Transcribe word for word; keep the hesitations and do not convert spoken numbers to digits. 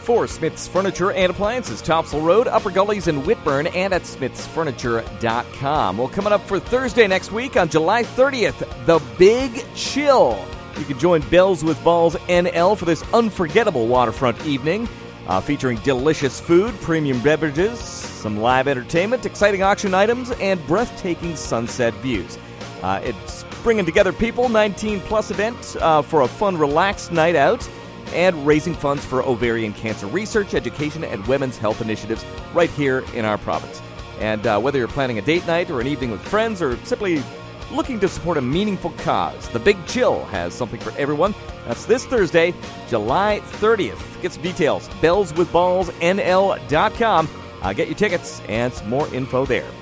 for Smith's Furniture and Appliances, Topsail Road, Upper Gullies in Whitburn, and at smiths furniture dot com. Well, coming up for Thursday next week on July thirtieth, the Big Chill. You can join Bells with Balls N L for this unforgettable waterfront evening, uh, featuring delicious food, premium beverages, some live entertainment, exciting auction items, and breathtaking sunset views. Uh, it's bringing together people, nineteen plus event uh, for a fun, relaxed night out, and raising funds for ovarian cancer research, education, and women's health initiatives right here in our province. And uh, whether you're planning a date night or an evening with friends or simply looking to support a meaningful cause, the Big Chill has something for everyone. That's this Thursday, July thirtieth. Get some details, bells with balls N L dot com. Uh, get your tickets and some more info there.